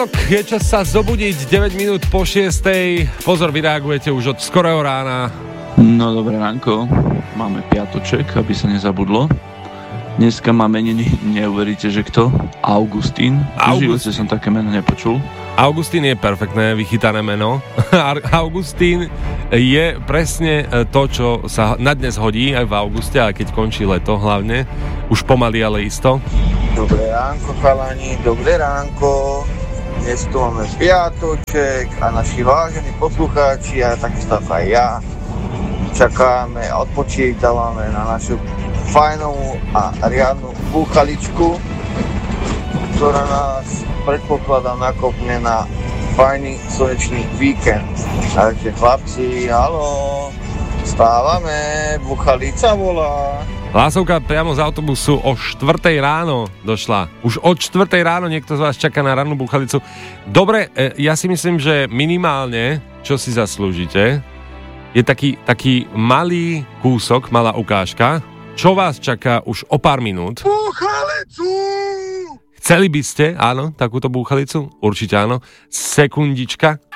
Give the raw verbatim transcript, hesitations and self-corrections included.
Je čas sa zobudiť, deväť minút po šiestej. Pozor, vy reagujete už od skorého rána. No dobré ránko, máme piatoček, aby sa nezabudlo. Dneska má meniny, neuveríte, že kto? Augustín. V živote som také meno nepočul. Augustín je perfektné, vychytané meno. Augustín je presne to, čo sa na dnes hodí aj v auguste, ale keď končí leto hlavne. Už pomaly, ale isto. Dobré ránko, chalani, dobré ránko. Dnes tu máme piatoček a naši vážení poslucháči a takisto aj ja čakáme a odpočítavame na našu fajnovú a riadnu búchaličku, ktorá nás predpokladám nakopne na fajný slnečný víkend. Takže chlapci, haló, stávame, búchalica volá. Hlásovka priamo z autobusu o štvrtej ráno došla. Už od štvrtej ráno niekto z vás čaká na rannú búchalicu. Dobre, ja si myslím, že minimálne, čo si zaslúžite, je taký, taký malý kúsok, malá ukážka, čo vás čaká už o pár minút. Búchalicu! Chceli by ste, áno, takúto búchalicu? Určite áno. Sekundička.